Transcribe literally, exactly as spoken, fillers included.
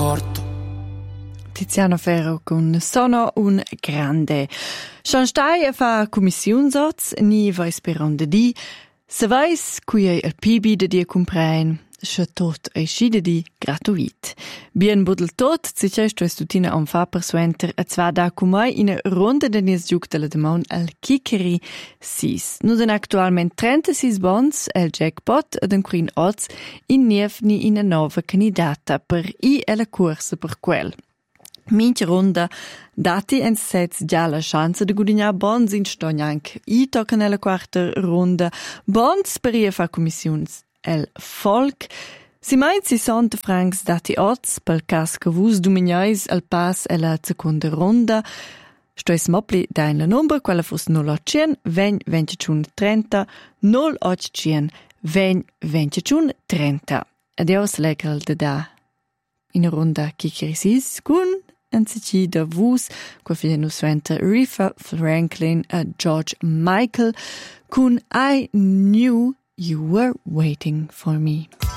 accorto. Tiziano Ferro con Sono un grande. Schon stai a fa commissionsoz, ni vai sperando di. Se vais cui ei al P B de dia comprein, sche tot ei scide di gratuit. Bien budel tot, si c'è sto stutina on fa per suenter a zwa da cumai in ronda de nies giug de la demon al Kikeri sis. Nu den actualment trentasei bons el jackpot ad un queen odds in nief ni in a nova candidata per i e la corsa per quel. Mince ronda dati en sets già la chance de gudignar bons in stognanc. I tocca nella quarta ronda bons per i fa commissions el folk. Si mai sessanta francs dati odds pel cas che vus dominais al pass e la seconda ronda. Sto es mopli da in la number quella fos nol ottocien ven venticiun trenta nol ottocien ven venticiun trenta. Adios legal de da in ronda kikirisis kun anziché da vus, qua fine suenta Aretha Franklin a George Michael, kun I Knew You Were Waiting For Me.